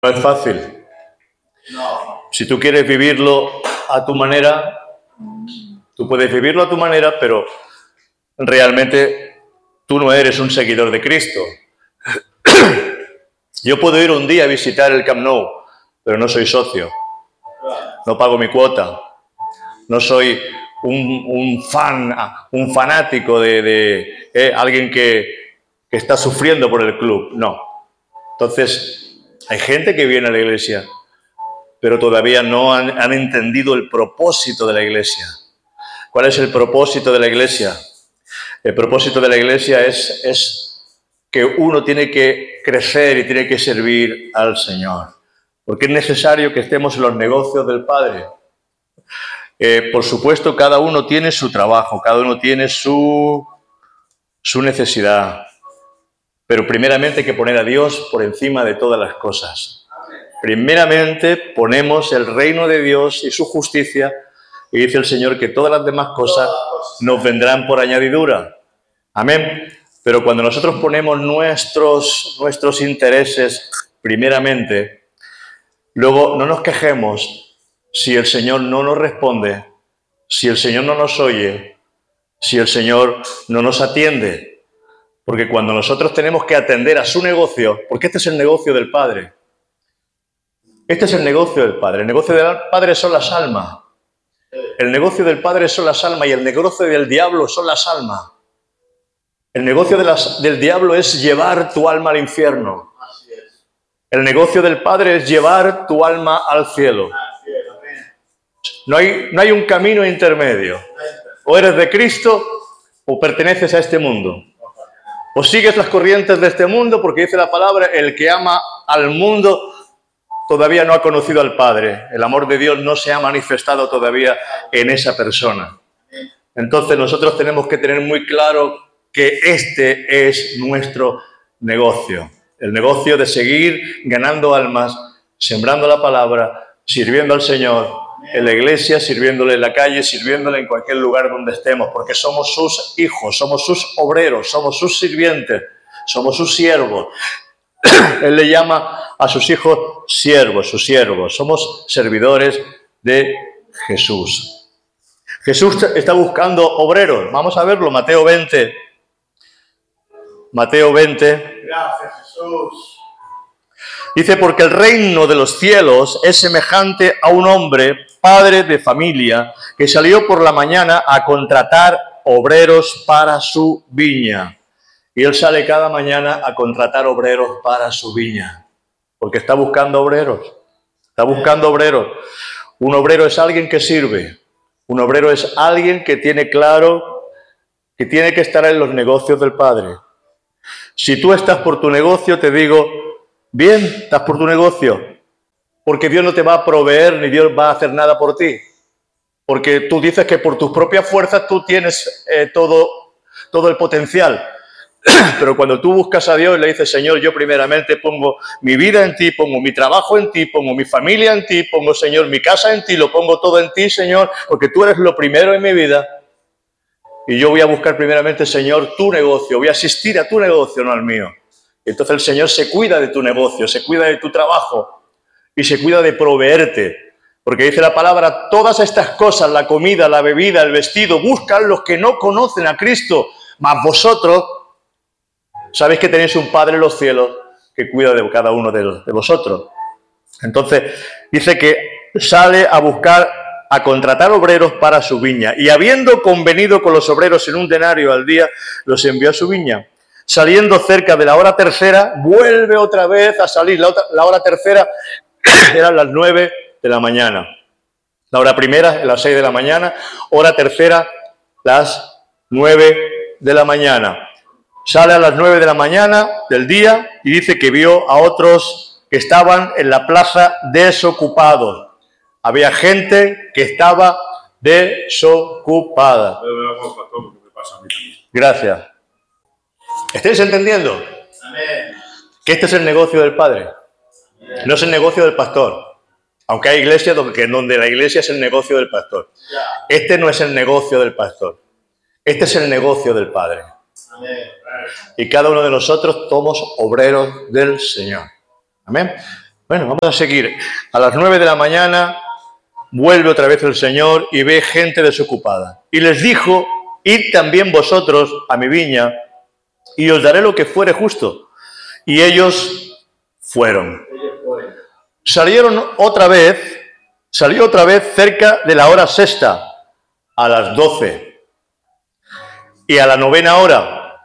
No es fácil. Si tú quieres vivirlo a tu manera, tú puedes vivirlo a tu manera, pero realmente tú no eres un seguidor de Cristo. Yo puedo ir un día a visitar el Camp Nou, pero no soy socio. No pago mi cuota. No soy un fanático de alguien que está sufriendo por el club. No. Entonces, hay gente que viene a la iglesia, pero todavía no han entendido el propósito de la iglesia. ¿Cuál es el propósito de la iglesia? El propósito de la iglesia es que uno tiene que crecer y tiene que servir al Señor. Porque es necesario que estemos en los negocios del Padre. Por supuesto, cada uno tiene su trabajo, cada uno tiene su necesidad. Pero primeramente hay que poner a Dios por encima de todas las cosas. Primeramente ponemos el reino de Dios y su justicia, y dice el Señor que todas las demás cosas nos vendrán por añadidura. Amén. Pero cuando nosotros ponemos nuestros intereses primeramente, luego no nos quejemos si el Señor no nos responde, si el Señor no nos oye, si el Señor no nos atiende. Porque cuando nosotros tenemos que atender a su negocio, porque este es el negocio del Padre. Este es el negocio del Padre. El negocio del Padre son las almas. El negocio del Padre son las almas y el negocio del diablo son las almas. El negocio del diablo es llevar tu alma al infierno. El negocio del Padre es llevar tu alma al cielo. No hay un camino intermedio. O eres de Cristo o perteneces a este mundo. O sigues las corrientes de este mundo, porque dice la palabra, el que ama al mundo todavía no ha conocido al Padre. El amor de Dios no se ha manifestado todavía en esa persona. Entonces nosotros tenemos que tener muy claro que este es nuestro negocio. El negocio de seguir ganando almas, sembrando la palabra, sirviendo al Señor, en la iglesia, sirviéndole en la calle, sirviéndole en cualquier lugar donde estemos, porque somos sus hijos, somos sus obreros, somos sus sirvientes, somos sus siervos. Él le llama a sus hijos siervos, sus siervos. Somos servidores de Jesús. Jesús está buscando obreros. Vamos a verlo, Mateo 20. Mateo 20. Gracias, Jesús. Dice, porque el reino de los cielos es semejante a un hombre, padre de familia, que salió por la mañana a contratar obreros para su viña. Y él sale cada mañana a contratar obreros para su viña, porque está buscando obreros. Está buscando obreros. Un obrero es alguien que sirve. Un obrero es alguien que tiene claro que tiene que estar en los negocios del Padre. Si tú estás por tu negocio, te digo, bien, estás por tu negocio, porque Dios no te va a proveer ni Dios va a hacer nada por ti. Porque tú dices que por tus propias fuerzas tú tienes todo el potencial. Pero cuando tú buscas a Dios y le dices, Señor, yo primeramente pongo mi vida en ti, pongo mi trabajo en ti, pongo mi familia en ti, pongo, Señor, mi casa en ti, lo pongo todo en ti, Señor, porque tú eres lo primero en mi vida. Y yo voy a buscar primeramente, Señor, tu negocio, voy a asistir a tu negocio, no al mío. Entonces el Señor se cuida de tu negocio, se cuida de tu trabajo y se cuida de proveerte. Porque dice la palabra, todas estas cosas, la comida, la bebida, el vestido, buscan los que no conocen a Cristo, mas vosotros sabéis que tenéis un Padre en los cielos que cuida de cada uno de vosotros. Entonces, dice que sale a buscar, a contratar obreros para su viña. Y habiendo convenido con los obreros en un denario al día, los envió a su viña. Saliendo cerca de la hora tercera, vuelve otra vez a salir. La hora tercera eran las 9 de la mañana. La hora primera, las 6 de la mañana. Hora tercera, las 9 de la mañana. Sale a las 9 de la mañana del día y dice que vio a otros que estaban en la plaza desocupados. Había gente que estaba desocupada. Gracias. ¿Estáis entendiendo? Amén. Que este es el negocio del Padre. No es el negocio del pastor. Aunque hay iglesias donde la iglesia es el negocio del pastor. Este no es el negocio del pastor. Este es el negocio del Padre. Y cada uno de nosotros somos obreros del Señor. Amén. Bueno, vamos a seguir. A las 9 de la mañana vuelve otra vez el Señor y ve gente desocupada. Y les dijo, id también vosotros a mi viña y os daré lo que fuere justo. Y ellos fueron. Salió otra vez cerca de la hora sexta, a las 12. Y a la 9ª hora,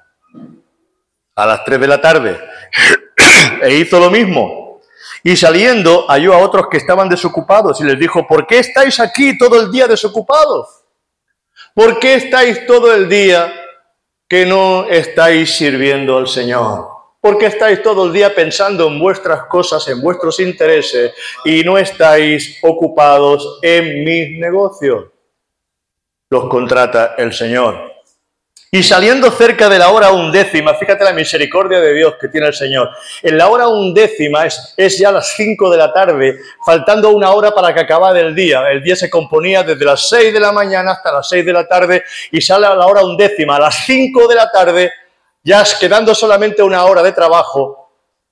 a las 3 de la tarde, e hizo lo mismo. Y saliendo, halló a otros que estaban desocupados y les dijo, ¿por qué estáis aquí todo el día desocupados? ¿Por qué estáis todo el día que no estáis sirviendo al Señor? ¿Por qué estáis todo el día pensando en vuestras cosas, en vuestros intereses y no estáis ocupados en mis negocios? Los contrata el Señor. Y saliendo cerca de la hora 11, fíjate la misericordia de Dios que tiene el Señor. En la hora 11 es ya las 5 de la tarde, faltando una hora para que acabara el día. El día se componía desde las 6 de la mañana hasta las 6 de la tarde y sale a la hora 11, a las 5 de la tarde, ya quedando solamente una hora de trabajo,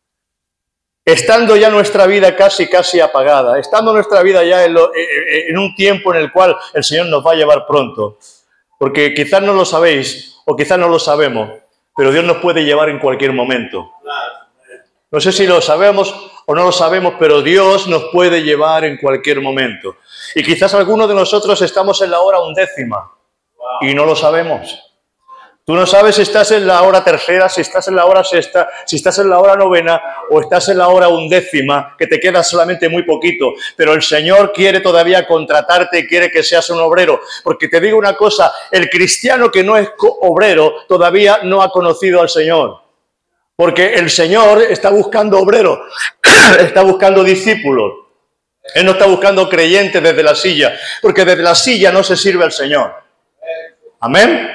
estando ya nuestra vida casi apagada, estando nuestra vida ya en un tiempo en el cual el Señor nos va a llevar pronto. Porque quizás no lo sabéis o quizás no lo sabemos, pero Dios nos puede llevar en cualquier momento. No sé si lo sabemos o no lo sabemos, pero Dios nos puede llevar en cualquier momento. Y quizás algunos de nosotros estamos en la hora 11 y no lo sabemos. Tú no sabes si estás en la hora tercera, si estás en la hora sexta, si estás en la hora 9 o estás en la hora 11, que te queda solamente muy poquito. Pero el Señor quiere todavía contratarte y quiere que seas un obrero. Porque te digo una cosa, el cristiano que no es obrero todavía no ha conocido al Señor. Porque el Señor está buscando obreros, está buscando discípulos. Él no está buscando creyentes desde la silla, porque desde la silla no se sirve al Señor. Amén.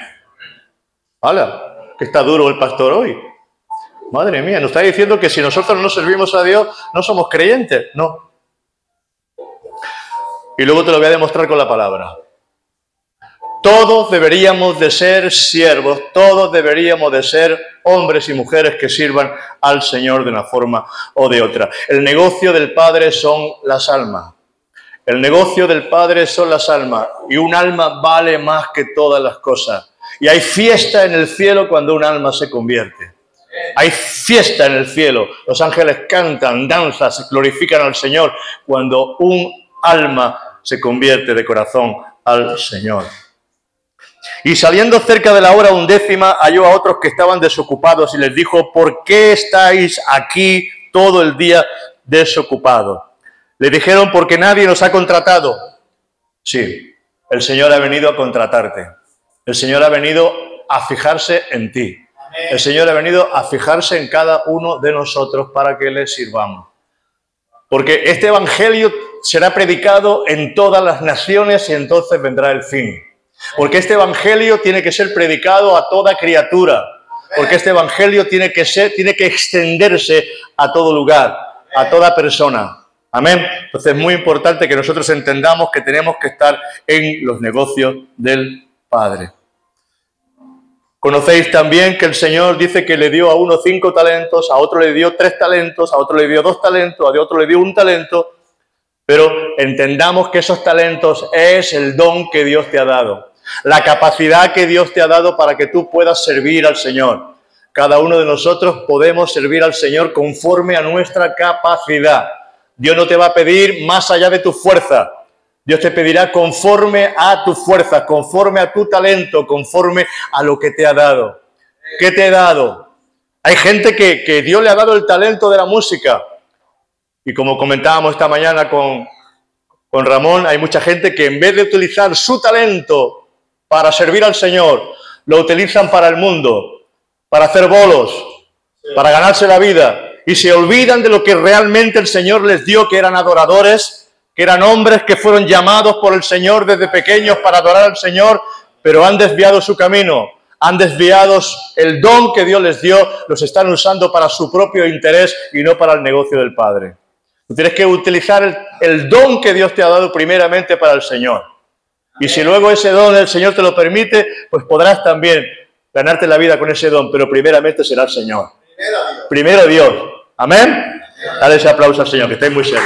¡Hala! Que está duro el pastor hoy. Madre mía, nos está diciendo que si nosotros no servimos a Dios, no somos creyentes. No. Y luego te lo voy a demostrar con la palabra. Todos deberíamos de ser siervos, todos deberíamos de ser hombres y mujeres que sirvan al Señor de una forma o de otra. El negocio del Padre son las almas. El negocio del Padre son las almas. Y un alma vale más que todas las cosas. Y hay fiesta en el cielo cuando un alma se convierte. Hay fiesta en el cielo. Los ángeles cantan, danzan, se glorifican al Señor cuando un alma se convierte de corazón al Señor. Y saliendo cerca de la hora 11, halló a otros que estaban desocupados y les dijo, ¿por qué estáis aquí todo el día desocupados? Le dijeron, porque nadie nos ha contratado. Sí, el Señor ha venido a contratarte. El Señor ha venido a fijarse en ti. El Señor ha venido a fijarse en cada uno de nosotros para que le sirvamos. Porque este evangelio será predicado en todas las naciones y entonces vendrá el fin. Porque este evangelio tiene que ser predicado a toda criatura. Porque este evangelio tiene que extenderse a todo lugar, a toda persona. Amén. Entonces es muy importante que nosotros entendamos que tenemos que estar en los negocios del Padre. Conocéis también que el Señor dice que le dio a uno 5 talentos, a otro le dio 3 talentos, a otro le dio 2 talentos, a otro le dio 1 talento, pero entendamos que esos talentos es el don que Dios te ha dado, la capacidad que Dios te ha dado para que tú puedas servir al Señor. Cada uno de nosotros podemos servir al Señor conforme a nuestra capacidad. Dios no te va a pedir más allá de tu fuerza. Dios te pedirá conforme a tu fuerza, conforme a tu talento, conforme a lo que te ha dado. ¿Qué te he dado? Hay gente que Dios le ha dado el talento de la música. Y como comentábamos esta mañana con Ramón, hay mucha gente que en vez de utilizar su talento para servir al Señor, lo utilizan para el mundo, para hacer bolos, para ganarse la vida. Y se olvidan de lo que realmente el Señor les dio, que eran adoradores, que eran hombres que fueron llamados por el Señor desde pequeños para adorar al Señor, pero han desviado su camino, han desviado el don que Dios les dio, los están usando para su propio interés y no para el negocio del Padre. Tú tienes que utilizar el don que Dios te ha dado primeramente para el Señor. Y si luego ese don el Señor te lo permite, pues podrás también ganarte la vida con ese don, pero primeramente será el Señor. Primero Dios. Amén. Dale ese aplauso al Señor, que estáis muy serios.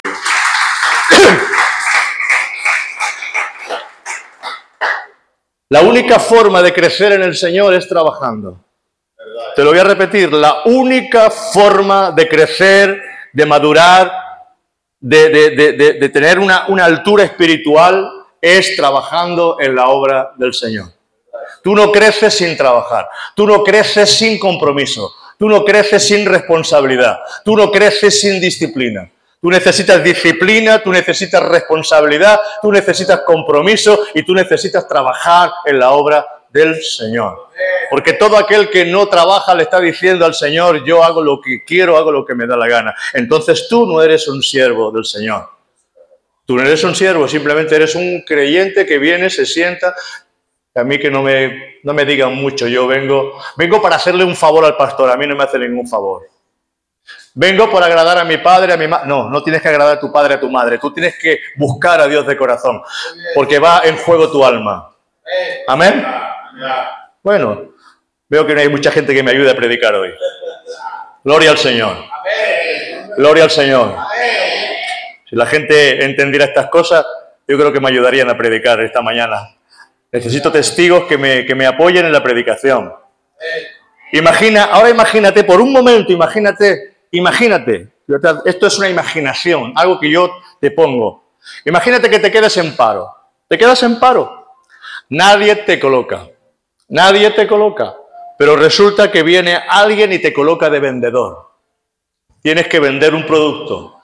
La única forma de crecer en el Señor es trabajando. Te lo voy a repetir, la única forma de crecer, de madurar, de tener una altura espiritual es trabajando en la obra del Señor. Tú no creces sin trabajar, tú no creces sin compromiso, tú no creces sin responsabilidad, tú no creces sin disciplina. Tú necesitas disciplina, tú necesitas responsabilidad, tú necesitas compromiso y tú necesitas trabajar en la obra del Señor. Porque todo aquel que no trabaja le está diciendo al Señor, yo hago lo que quiero, hago lo que me da la gana. Entonces tú no eres un siervo del Señor. Tú no eres un siervo, simplemente eres un creyente que viene, se sienta. A mí que no me digan mucho, yo vengo para hacerle un favor al pastor, a mí no me hace ningún favor. Vengo por agradar a mi padre, a mi madre. No, no tienes que agradar a tu padre, a tu madre. Tú tienes que buscar a Dios de corazón, porque va en juego tu alma. ¿Amén? Bueno, veo que no hay mucha gente que me ayude a predicar hoy. Gloria al Señor. Gloria al Señor. Si la gente entendiera estas cosas, yo creo que me ayudarían a predicar esta mañana. Necesito testigos que me apoyen en la predicación. Ahora imagínate, por un momento, imagínate, esto es una imaginación, algo que yo te pongo. Imagínate que te quedes en paro. ¿Te quedas en paro? Nadie te coloca, pero resulta que viene alguien y te coloca de vendedor. Tienes que vender un producto.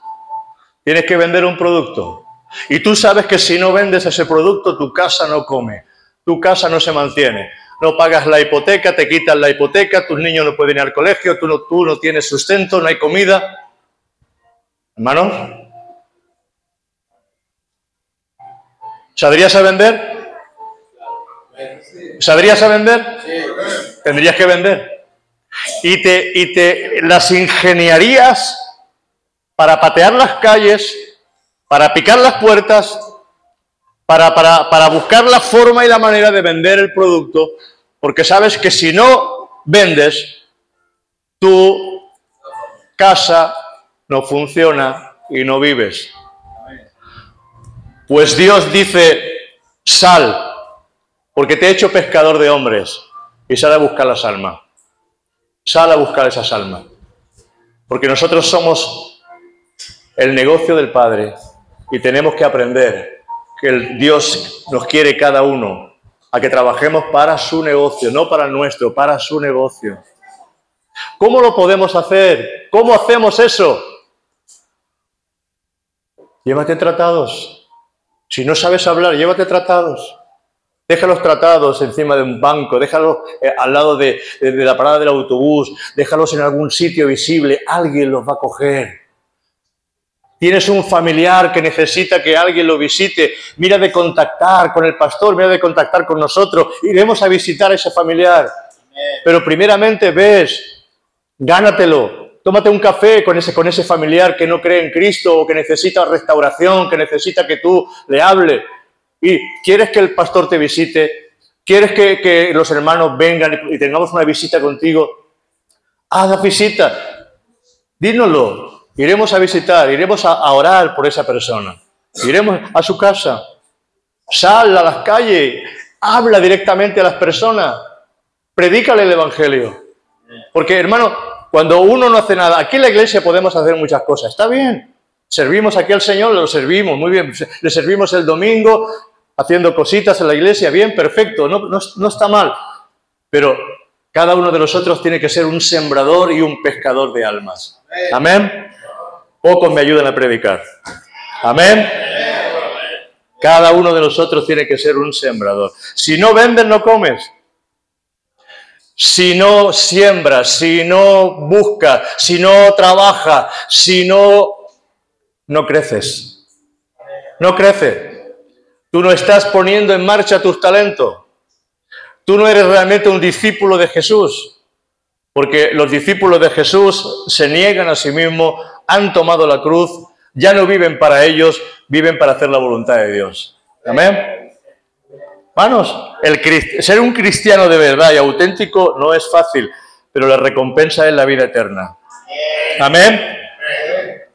Y tú sabes que si no vendes ese producto, tu casa no come, tu casa no se mantiene. No pagas la hipoteca, te quitan la hipoteca, tus niños no pueden ir al colegio, tú no tienes sustento, no hay comida. Hermanos, ¿saldrías a vender? ¿Saldrías a vender? Tendrías que vender. Y te las ingeniarías para patear las calles, para picar las puertas, para buscar la forma y la manera de vender el producto, porque sabes que si no vendes, tu casa no funciona y no vives. Pues Dios dice, sal, porque te he hecho pescador de hombres, y sal a buscar las almas. Sal a buscar esas almas. Porque nosotros somos el negocio del Padre y tenemos que aprender que Dios nos quiere cada uno a que trabajemos para su negocio, no para el nuestro, para su negocio. ¿Cómo lo podemos hacer? ¿Cómo hacemos eso? Llévate tratados. Si no sabes hablar, llévate tratados. Deja los tratados encima de un banco, déjalos al lado de la parada del autobús, déjalos en algún sitio visible, alguien los va a coger. Tienes un familiar que necesita que alguien lo visite, mira de contactar con el pastor, mira de contactar con nosotros, iremos a visitar a ese familiar. Pero primeramente ves, gánatelo, tómate un café con ese familiar que no cree en Cristo o que necesita restauración, que necesita que tú le hables. Y quieres que el pastor te visite, quieres que los hermanos vengan y tengamos una visita contigo, haz la visita, dínoslo, iremos a visitar, iremos a orar por esa persona, iremos a su casa, sal a las calles, habla directamente a las personas, predícale el evangelio. Porque, hermano, cuando uno no hace nada, aquí en la iglesia podemos hacer muchas cosas, está bien, servimos aquí al Señor, lo servimos, muy bien, le servimos el domingo, haciendo cositas en la iglesia, bien, perfecto, no está mal. Pero cada uno de nosotros tiene que ser un sembrador y un pescador de almas. Amén. Pocos me ayudan a predicar. Amén. Cada uno de nosotros tiene que ser un sembrador. Si no vendes, no comes. Si no siembras, si no buscas, si no trabajas, si no creces. No creces. Tú no estás poniendo en marcha tus talentos. Tú no eres realmente un discípulo de Jesús. Porque los discípulos de Jesús se niegan a sí mismos, han tomado la cruz, ya no viven para ellos, viven para hacer la voluntad de Dios. Amén. Hermanos, ser un cristiano de verdad y auténtico no es fácil, pero la recompensa es la vida eterna. Amén.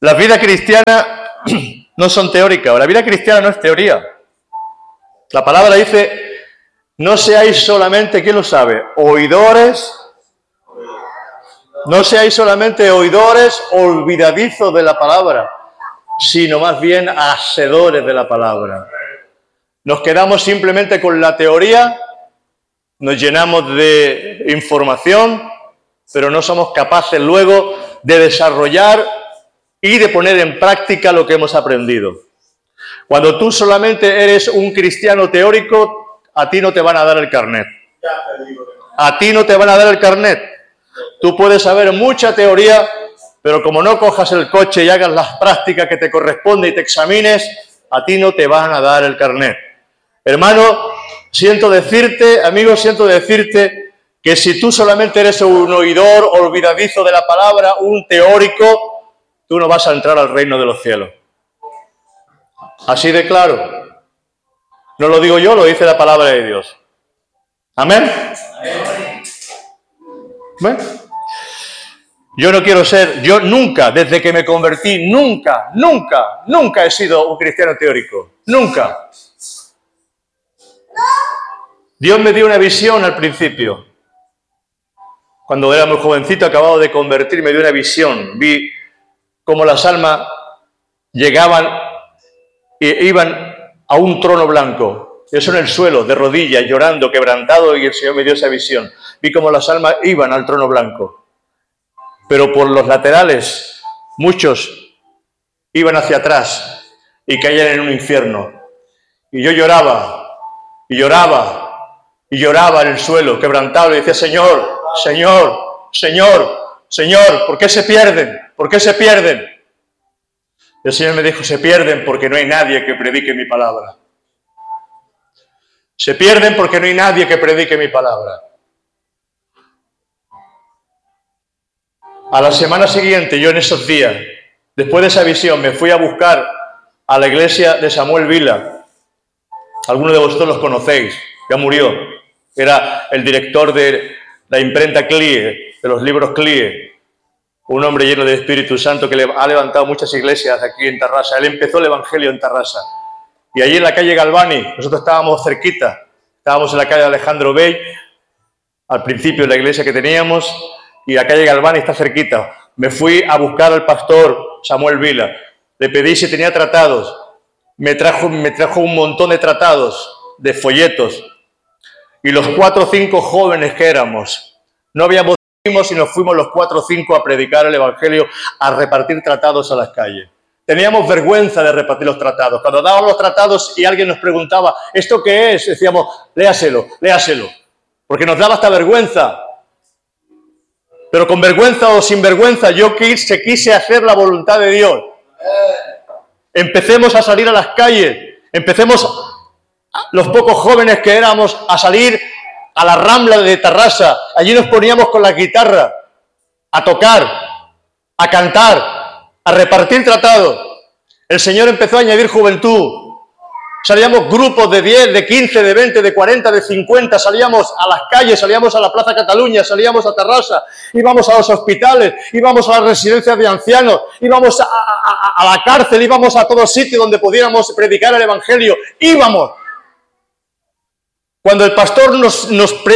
La vida cristiana no son teóricas, la vida cristiana no es teoría. La palabra dice, no seáis solamente, ¿quién lo sabe? Oidores, no seáis solamente oidores olvidadizos de la palabra, sino más bien hacedores de la palabra. Nos quedamos simplemente con la teoría, nos llenamos de información, pero no somos capaces luego de desarrollar y de poner en práctica lo que hemos aprendido. Cuando tú solamente eres un cristiano teórico, a ti no te van a dar el carnet. A ti no te van a dar el carnet. Tú puedes saber mucha teoría, pero como no cojas el coche y hagas las prácticas que te corresponden y te examines, a ti no te van a dar el carnet. Hermano, siento decirte, amigo, siento decirte que si tú solamente eres un oidor olvidadizo de la palabra, un teórico, tú no vas a entrar al reino de los cielos. Así de claro. No lo digo yo, lo dice la palabra de Dios. ¿Amén? ¿Ven? Yo no quiero ser, yo nunca, desde que me convertí, nunca he sido un cristiano teórico. Nunca. Dios me dio una visión al principio. Cuando era muy jovencito, acabado de convertir, me dio una visión. Vi cómo las almas llegaban e iban a un trono blanco. Eso en el suelo, de rodillas, llorando, quebrantado, y el Señor me dio esa visión. Vi cómo las almas iban al trono blanco. Pero por los laterales, muchos iban hacia atrás y caían en un infierno. Y yo lloraba, y lloraba, y lloraba en el suelo, quebrantado, y decía, Señor, Señor, Señor, Señor, ¿por qué se pierden? ¿Por qué se pierden? El Señor me dijo, se pierden porque no hay nadie que predique mi palabra. Se pierden porque no hay nadie que predique mi palabra. A la semana siguiente, yo en esos días, después de esa visión, me fui a buscar a la iglesia de Samuel Vila. Algunos de vosotros los conocéis, ya murió. Era el director de la imprenta CLIE, de los libros CLIE. Un hombre lleno de Espíritu Santo que ha levantado muchas iglesias aquí en Tarrasa. Él empezó el Evangelio en Tarrasa. Y allí en la calle Galvani, nosotros estábamos cerquita, estábamos en la calle Alejandro Bey, al principio de la iglesia que teníamos, y la calle Galvani está cerquita. Me fui a buscar al pastor Samuel Vila. Le pedí si tenía tratados. Me trajo un montón de tratados, de folletos. Y los 4 o 5 jóvenes que éramos, no habíamos y nos fuimos los 4 o 5 a predicar el Evangelio, a repartir tratados a las calles. Teníamos vergüenza de repartir los tratados. Cuando dábamos los tratados y alguien nos preguntaba, ¿esto qué es? Decíamos, léaselo, léaselo. Porque nos daba hasta vergüenza. Pero con vergüenza o sin vergüenza, yo quise hacer la voluntad de Dios. Empecemos a salir a las calles. Empecemos, los pocos jóvenes que éramos, a salir a la Rambla de Tarrasa. Allí nos poníamos con la guitarra a tocar, a cantar, a repartir tratados. El Señor empezó a añadir juventud. Salíamos grupos de 10, de 15, de 20, de 40, de 50. Salíamos a las calles, salíamos a la Plaza Cataluña, salíamos a Tarrasa, íbamos a los hospitales, íbamos a las residencias de ancianos, íbamos a la cárcel, íbamos a todos sitios donde pudiéramos predicar el Evangelio. Íbamos. Cuando el pastor nos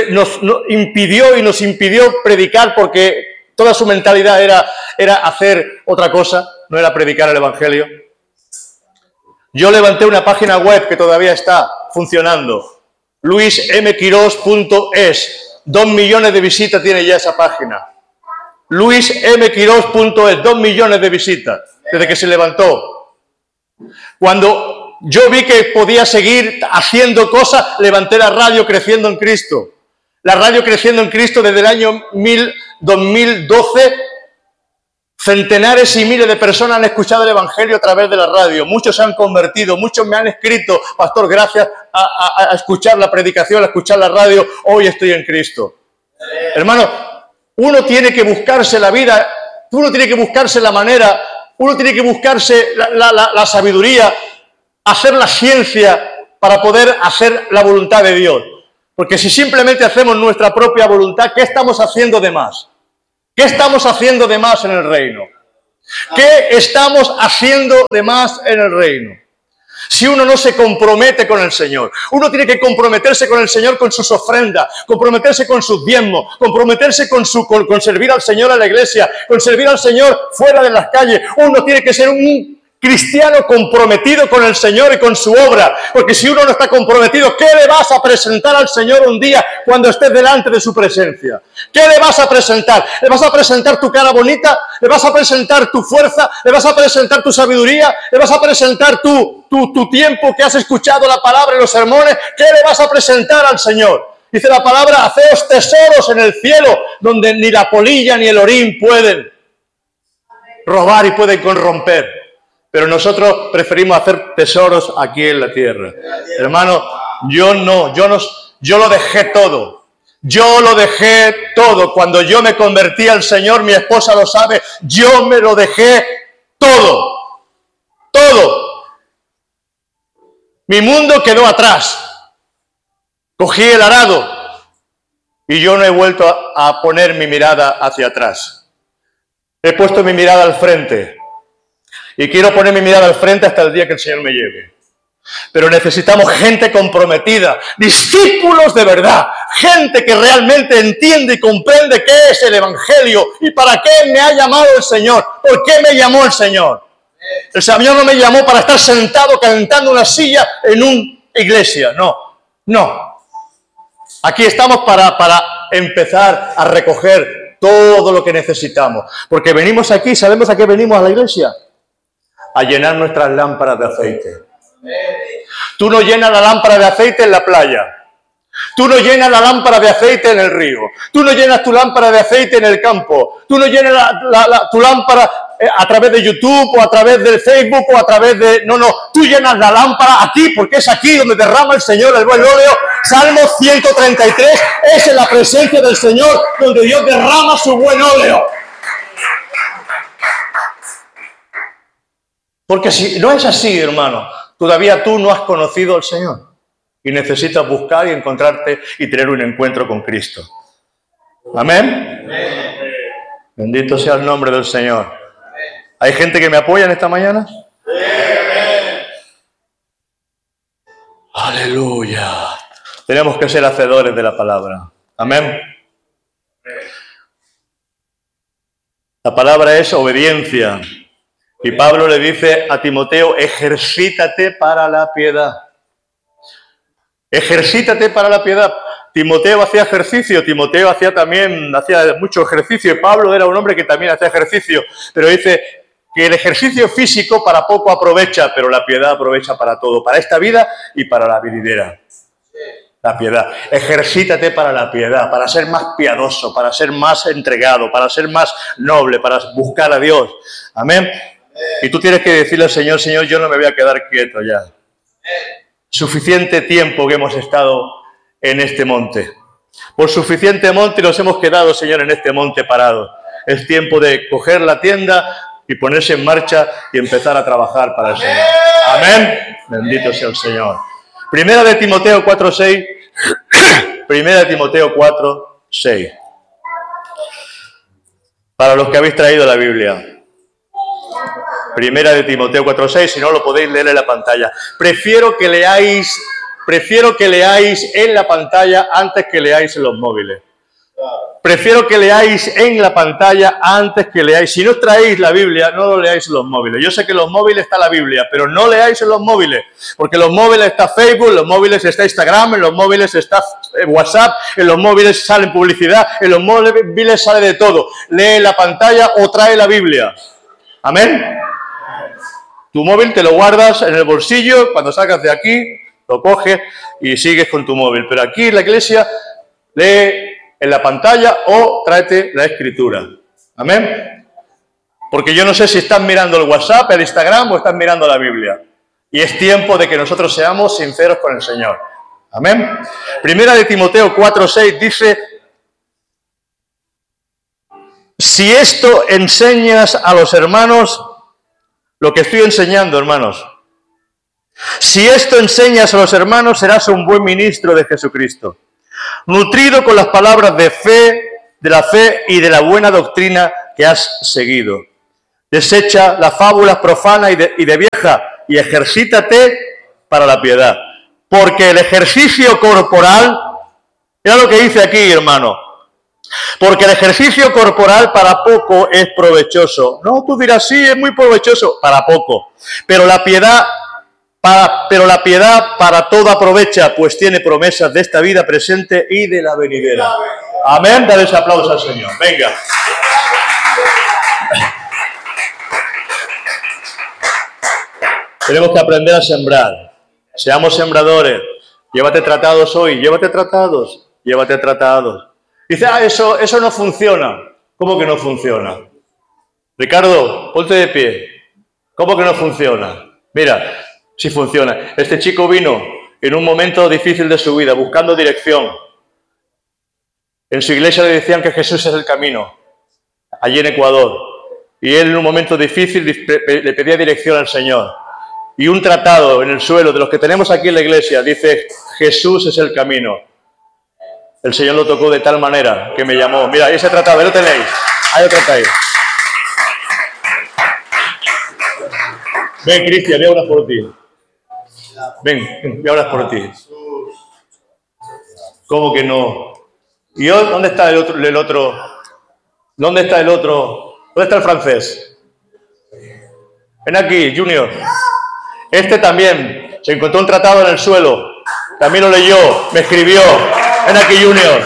impidió predicar porque toda su mentalidad era hacer otra cosa, no era predicar el Evangelio. Yo levanté una página web que todavía está funcionando, luismquiros.es. 2 millones de visitas tiene ya esa página. luismquiros.es, 2 millones de visitas desde que se levantó. Cuando yo vi que podía seguir haciendo cosas, levanté la radio Creciendo en Cristo. La radio Creciendo en Cristo desde el año 2012, centenares y miles de personas han escuchado el Evangelio a través de la radio. Muchos se han convertido, muchos me han escrito, pastor, gracias a escuchar la predicación, a escuchar la radio, hoy estoy en Cristo. Hermano, uno tiene que buscarse la vida, uno tiene que buscarse la manera, uno tiene que buscarse la sabiduría, hacer la ciencia para poder hacer la voluntad de Dios. Porque si simplemente hacemos nuestra propia voluntad, ¿qué estamos haciendo de más? ¿Qué estamos haciendo de más en el reino? ¿Qué estamos haciendo de más en el reino? Si uno no se compromete con el Señor, uno tiene que comprometerse con el Señor con sus ofrendas, comprometerse con sus diezmos, comprometerse con servir al Señor a la iglesia, con servir al Señor fuera de las calles. Uno tiene que ser un cristiano comprometido con el Señor y con su obra, porque si uno no está comprometido, ¿qué le vas a presentar al Señor un día cuando estés delante de su presencia? ¿Qué le vas a presentar? ¿Le vas a presentar tu cara bonita? ¿Le vas a presentar tu fuerza? ¿Le vas a presentar tu sabiduría? ¿Le vas a presentar tu tiempo que has escuchado la palabra y los sermones? ¿Qué le vas a presentar al Señor? Dice la palabra, haceos tesoros en el cielo, donde ni la polilla ni el orín pueden robar y pueden corromper. Pero nosotros preferimos hacer tesoros aquí en la tierra. Hermano, yo lo dejé todo. Yo lo dejé todo. Cuando yo me convertí al Señor, mi esposa lo sabe, yo me lo dejé todo. Todo. Mi mundo quedó atrás. Cogí el arado y yo no he vuelto a poner mi mirada hacia atrás. He puesto mi mirada al frente. Y quiero poner mi mirada al frente hasta el día que el Señor me lleve. Pero necesitamos gente comprometida, discípulos de verdad, gente que realmente entiende y comprende qué es el Evangelio y para qué me ha llamado el Señor, por qué me llamó el Señor. El Señor no me llamó para estar sentado cantando una silla en una iglesia, no. Aquí estamos para empezar a recoger todo lo que necesitamos, porque venimos aquí, ¿sabemos a qué venimos a la iglesia? A llenar nuestras lámparas de aceite. Tú no llenas la lámpara de aceite en la playa. Tú no llenas la lámpara de aceite en el río. Tú no llenas tu lámpara de aceite en el campo. Tú no llenas tu lámpara a través de YouTube o a través del Facebook o a través de... No, tú llenas la lámpara aquí porque es aquí donde derrama el Señor el buen óleo. Salmo 133 es en la presencia del Señor donde Dios derrama su buen óleo. Porque si no es así, hermano, todavía tú no has conocido al Señor y necesitas buscar y encontrarte y tener un encuentro con Cristo. ¿Amén? Amén. Bendito sea el nombre del Señor. ¿Hay gente que me apoya en esta mañana? Amén. Aleluya. Tenemos que ser hacedores de la palabra. Amén. La palabra es obediencia. Y Pablo le dice a Timoteo, ejercítate para la piedad. Ejercítate para la piedad. Timoteo hacía ejercicio, Timoteo hacía mucho ejercicio, y Pablo era un hombre que también hacía ejercicio, pero dice que el ejercicio físico para poco aprovecha, pero la piedad aprovecha para todo, para esta vida y para la venidera. La piedad. Ejercítate para la piedad, para ser más piadoso, para ser más entregado, para ser más noble, para buscar a Dios. Amén. Y tú tienes que decirle al Señor, Señor, yo no me voy a quedar quieto ya. Suficiente tiempo que hemos estado en este monte. Por suficiente monte nos hemos quedado, Señor, en este monte parado. Es tiempo de coger la tienda y ponerse en marcha y empezar a trabajar para el Señor. Amén. Bendito sea el Señor. Primera de Timoteo 4:6. Primera de Timoteo 4:6. Para los que habéis traído la Biblia. Primera de Timoteo 4:6, si no lo podéis leer en la pantalla. Prefiero que leáis en la pantalla antes que leáis en los móviles. Prefiero que leáis en la pantalla antes que leáis. Si no traéis la Biblia, no lo leáis en los móviles. Yo sé que en los móviles está la Biblia, pero no leáis en los móviles, porque en los móviles está Facebook, en los móviles está Instagram, en los móviles está WhatsApp, en los móviles sale publicidad, en los móviles sale de todo. Lee en la pantalla o trae la Biblia. Amén. Tu móvil te lo guardas en el bolsillo, cuando salgas de aquí, lo coges y sigues con tu móvil. Pero aquí en la iglesia, lee en la pantalla o tráete la Escritura. Amén. Porque yo no sé si estás mirando el WhatsApp, el Instagram o estás mirando la Biblia. Y es tiempo de que nosotros seamos sinceros con el Señor. Amén. Primera de Timoteo 4:6 dice: si esto enseñas a los hermanos, lo que estoy enseñando, hermanos, si esto enseñas a los hermanos, serás un buen ministro de Jesucristo, nutrido con las palabras de la fe y de la buena doctrina que has seguido. Desecha las fábulas profanas y de vieja y ejercítate para la piedad. Porque el ejercicio corporal, mira lo que dice aquí, hermano. Porque el ejercicio corporal para poco es provechoso. No, tú dirás, sí, es muy provechoso, para poco. Pero la piedad para todo aprovecha, pues tiene promesas de esta vida presente y de la venidera. Amén. Dale ese aplauso al Señor. Venga. Tenemos que aprender a sembrar. Seamos sembradores. Llévate tratados hoy. Llévate tratados. Llévate tratados. Dice, eso no funciona. ¿Cómo que no funciona? Ricardo, ponte de pie. ¿Cómo que no funciona? Mira, sí funciona. Este chico vino en un momento difícil de su vida, buscando dirección. En su iglesia le decían que Jesús es el camino, allí en Ecuador. Y él en un momento difícil le pedía dirección al Señor. Y un tratado en el suelo de los que tenemos aquí en la iglesia dice, Jesús es el camino. El Señor lo tocó de tal manera que me llamó. Mira, ese tratado, ahí lo tenéis. Ahí lo tratáis. Ven, Cristian, voy a orar por ti. Ven, voy a orar por ti. ¿Cómo que no? ¿Y dónde está el otro? ¿Dónde está el otro? ¿Dónde está el francés? Ven aquí, Junior. Este también se encontró un tratado en el suelo. También lo leyó, me escribió. Ven aquí, Junior.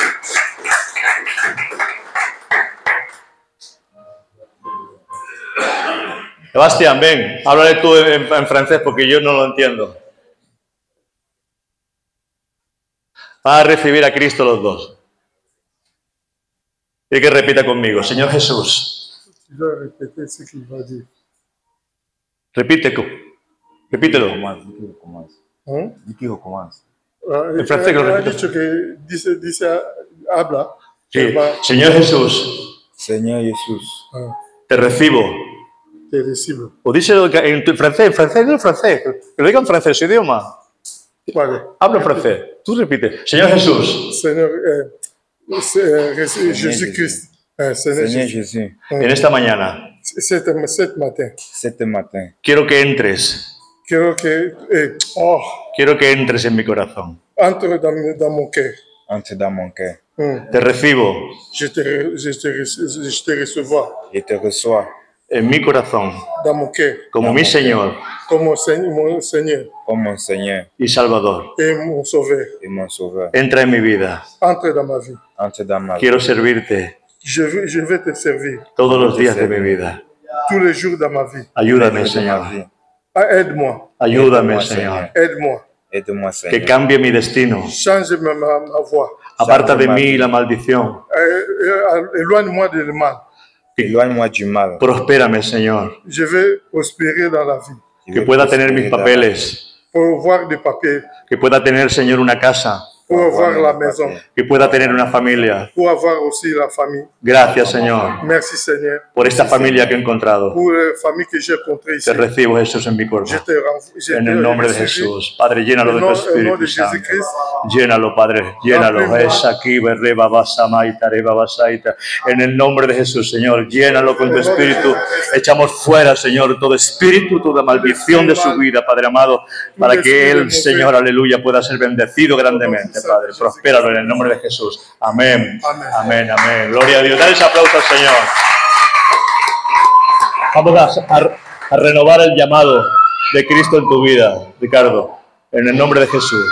Sebastián, ven, háblale tú en francés porque yo no lo entiendo. Van a recibir a Cristo los dos. Y que repita conmigo, Señor Jesús. Repítelo. En francés que lo repito. Ha dicho que dice habla. Sí. Señor Jesús. Señor Jesús. Te recibo. Te recibo. O díselo en francés, dilo en francés. Que lo diga en francés, su idioma. Vale. Habla en francés. Tú repite. Señor Jesús. Señor Jésus-Christ. Señor Jesús. En esta mañana. Cet matin. Quiero que entres. Quiero que entres en mi corazón. entre dans mon cœur. Entre dans mon cœur. Te recibo. Je te recevoir. Je te reçois. En mi corazón. Dans mon cœur. Como mi Señor. Como mon Seigneur. Comme mon Seigneur. Y Salvador. Et mon Sauveur. Et mon Sauveur. Entra en mi vida. Entre dans ma vie. Entre dans ma vie. Quiero servirte. Je vais te servir. Todos los días de mi vida. Tous les jours dans ma vie. Ayúdame, Señor. Aide-moi. Ayúdame, Señor. Aide-moi. Aide-moi, Seigneur. Que cambie mi destino. Change ma voix. Aparta de mí la maldición. Éloigne-moi du mal. Éloigne-moi du mal. Prospérame, Señor. Je vais prospérer dans la vie. Que pueda tener mis papeles. Pour voir des papiers. Que pueda tener, Señor, una casa. Pour avoir la maison. Que pueda tener una familia. Pour avoir aussi la famille. Gracias, Señor. Merci, Seigneur. Por esta familia que he encontrado. Pour la famille que j'ai rencontrée ici. Te recibo, Jesús, en mi cuerpo. En el nombre de Jesús. Padre, llénalo de tu Espíritu Santo. Llénalo, Padre. Llénalo. Es aquí, berreba, basamaita, reba, basaita. En el nombre de Jesús, Señor. Llénalo con tu Espíritu. Echamos fuera, Señor, todo espíritu, toda maldición de su vida, Padre amado, para que Él, Señor, aleluya, pueda ser bendecido grandemente, Padre. Prospéralo en el nombre de Jesús. Amén. Amén, amén. Gloria a Dios. Dale ese aplauso al Señor. Vamos a renovar el llamado de Cristo en tu vida, Ricardo, en el nombre de Jesús.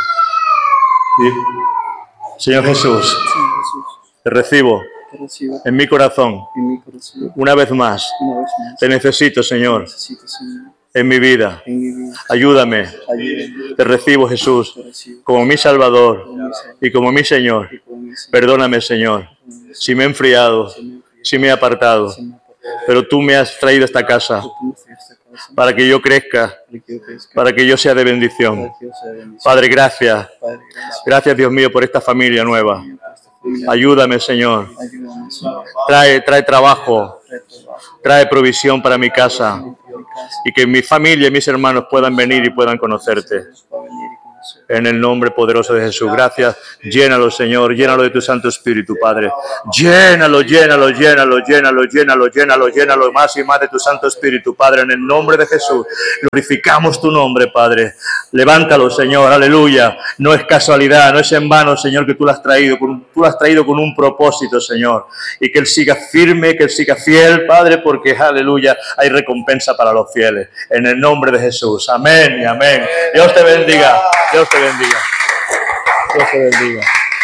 Señor Jesús, te recibo en mi corazón. Una vez más, te necesito, Señor, en mi vida. Ayúdame. Te recibo, Jesús, como mi Salvador y como mi Señor. Perdóname, Señor, si me he enfriado, si me he apartado, pero tú me has traído a esta casa para que yo crezca, para que yo sea de bendición. Padre, gracias. Gracias, Dios mío, por esta familia nueva. Ayúdame, Señor. Trae trabajo, trae provisión para mi casa y que mi familia y mis hermanos puedan venir y puedan conocerte. En el nombre poderoso de Jesús. Gracias. Llénalo, Señor. Llénalo de tu Santo Espíritu, Padre. Llénalo, llénalo, llénalo, llénalo, llénalo, llénalo, llénalo más y más de tu Santo Espíritu, Padre. En el nombre de Jesús. Glorificamos tu nombre, Padre. Levántalo, Señor. Aleluya. No es casualidad, no es en vano, Señor, que tú lo has traído. Tú lo has traído con un propósito, Señor. Y que Él siga firme, que Él siga fiel, Padre, porque, aleluya, hay recompensa para los fieles. En el nombre de Jesús. Amén y amén. Dios te bendiga. Dios te bendiga. Dios te bendiga.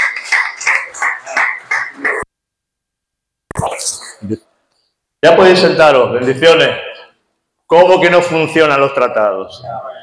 Ya podéis sentaros. Bendiciones. ¿Cómo que no funcionan los tratados?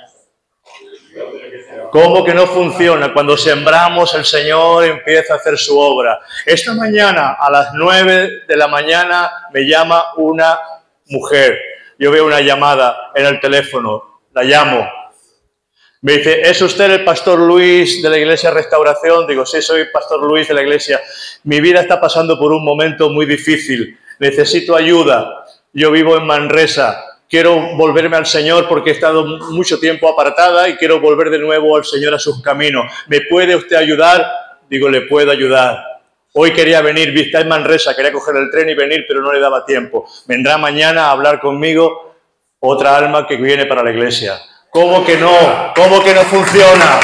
¿Cómo que no funciona? Cuando sembramos, el Señor empieza a hacer su obra. Esta mañana, a las 9 de la mañana, me llama una mujer. Yo veo una llamada en el teléfono. La llamo. Me dice, ¿es usted el pastor Luis de la Iglesia Restauración? Digo, sí, soy pastor Luis de la Iglesia. Mi vida está pasando por un momento muy difícil. Necesito ayuda. Yo vivo en Manresa. Quiero volverme al Señor porque he estado mucho tiempo apartada y quiero volver de nuevo al Señor a sus caminos. ¿Me puede usted ayudar? Digo, le puedo ayudar. Hoy quería venir, está en Manresa, quería coger el tren y venir, pero no le daba tiempo. Vendrá mañana a hablar conmigo otra alma que viene para la iglesia. ¿Cómo que no? ¿Cómo que no funciona?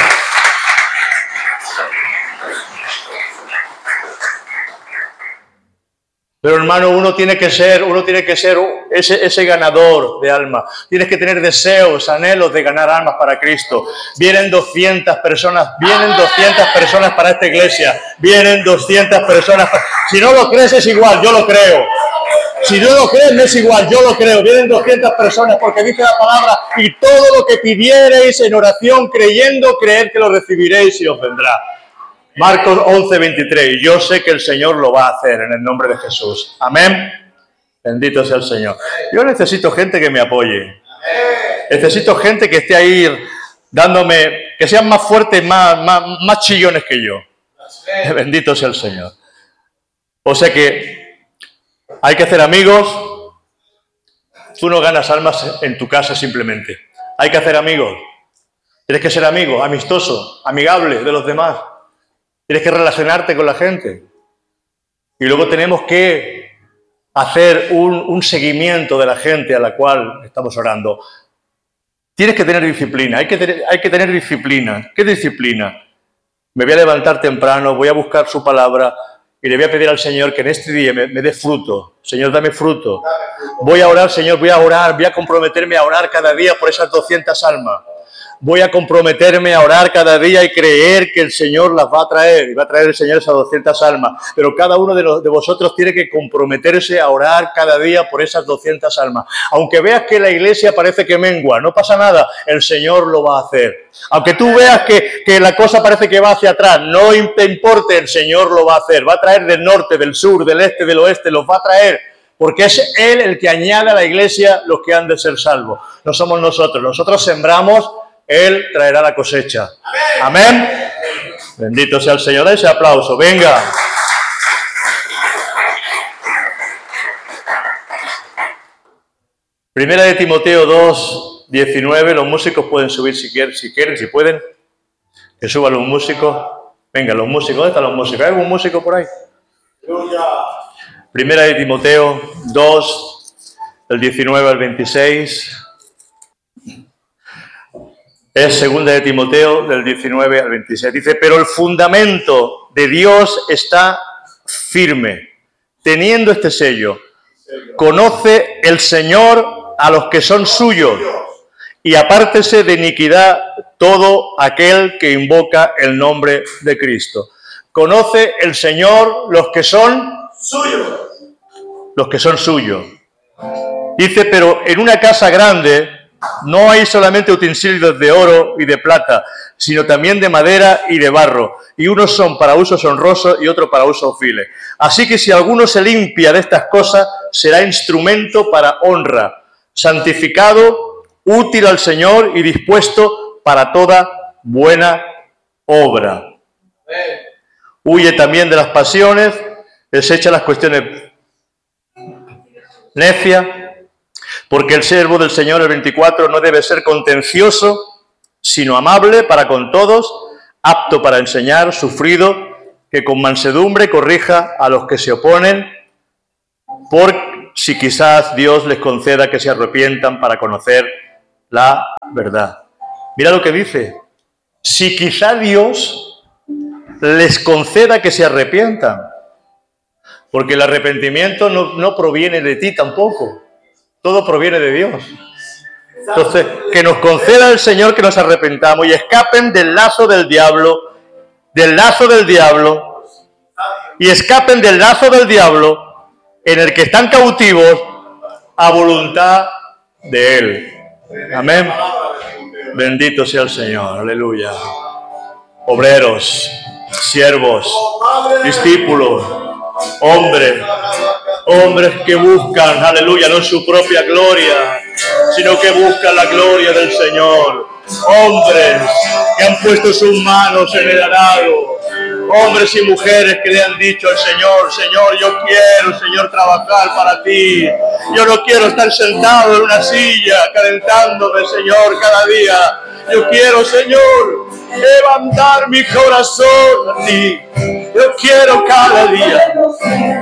Pero hermano, uno tiene que ser ese ganador de almas. Tienes que tener deseos, anhelos de ganar almas para Cristo. Vienen 200 personas para esta iglesia. Vienen 200 personas. Si no lo crees es igual, yo lo creo. Si no lo crees no es igual, yo lo creo. Vienen 200 personas porque dice la palabra, y todo lo que pidiereis en oración creyendo, creed que lo recibiréis y os vendrá. Marcos 11:23. Yo sé que el Señor lo va a hacer en el nombre de Jesús. Amén. Bendito sea el Señor. Yo necesito gente que me apoye. Necesito gente que esté ahí dándome, que sean más fuertes, más chillones que yo. Bendito sea el Señor. O sea que hay que hacer amigos. Tú no ganas almas en tu casa simplemente. Hay que hacer amigos. Tienes que ser amigo, amistoso, amigable de los demás. Tienes que relacionarte con la gente. Y luego tenemos que hacer un seguimiento de la gente a la cual estamos orando. Tienes que tener disciplina. Hay que tener disciplina. ¿Qué disciplina? Me voy a levantar temprano, voy a buscar su palabra y le voy a pedir al Señor que en este día me dé fruto. Señor, dame fruto. Voy a orar, Señor, voy a comprometerme a orar cada día por esas 200 almas. Voy a comprometerme a orar cada día y creer que el Señor las va a traer. Y va a traer el Señor esas 200 almas. Pero cada uno de vosotros tiene que comprometerse a orar cada día por esas 200 almas. Aunque veas que la iglesia parece que mengua, no pasa nada. El Señor lo va a hacer. Aunque tú veas que la cosa parece que va hacia atrás, no te importe, el Señor lo va a hacer. Va a traer del norte, del sur, del este, del oeste, los va a traer. Porque es Él el que añade a la iglesia los que han de ser salvos. No somos nosotros. Nosotros sembramos, Él traerá la cosecha. Amén. Bendito sea el Señor. Ese aplauso. Venga. Primera de Timoteo 2:19. Los músicos pueden subir si quieren, si pueden. Que suban los músicos. Venga, los músicos. ¿Dónde están los músicos? ¿Hay algún músico por ahí? Primera de Timoteo 2, del 19 al 26. Es segunda de Timoteo del 19 al 26. Dice, pero el fundamento de Dios está firme, teniendo este sello. Conoce el Señor a los que son suyos y apártese de iniquidad todo aquel que invoca el nombre de Cristo. Conoce el Señor los que son suyos. Los que son suyos. Dice, pero en una casa grande no hay solamente utensilios de oro y de plata, sino también de madera y de barro, y unos son para usos honrosos y otros para usos viles. Así que si alguno se limpia de estas cosas, será instrumento para honra, santificado, útil al Señor y dispuesto para toda buena obra. Huye también de las pasiones, desecha las cuestiones necias, porque el siervo del Señor, el 24, no debe ser contencioso, sino amable para con todos, apto para enseñar, sufrido, que con mansedumbre corrija a los que se oponen, por si quizás Dios les conceda que se arrepientan para conocer la verdad. Mira lo que dice. Si quizá Dios les conceda que se arrepientan, porque el arrepentimiento no proviene de ti tampoco, todo proviene de Dios. Entonces, que nos conceda el Señor que nos arrepentamos y escapen del lazo del diablo, y escapen del lazo del diablo en el que están cautivos a voluntad de Él. Amén. Bendito sea el Señor. Aleluya. Obreros, siervos, discípulos, hombres que buscan, aleluya, no su propia gloria, sino que buscan la gloria del Señor. Hombres que han puesto sus manos en el arado. Hombres y mujeres que le han dicho al Señor: Señor, yo quiero, Señor, trabajar para ti. Yo no quiero estar sentado en una silla calentándome, Señor, cada día. Yo quiero, Señor, levantar mi corazón a ti. Yo quiero cada día